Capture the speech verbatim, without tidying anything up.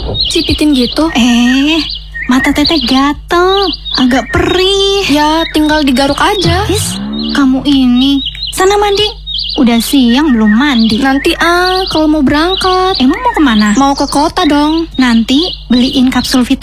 cipitin gitu? Eh, mata Teteh gatel, agak perih. Ya, tinggal digaruk aja. Is, kamu ini, sana mandi. Udah siang belum mandi. Nanti ah, kalau mau berangkat. Emang mau kemana? Mau ke kota dong. Nanti beliin kapsul vitamin.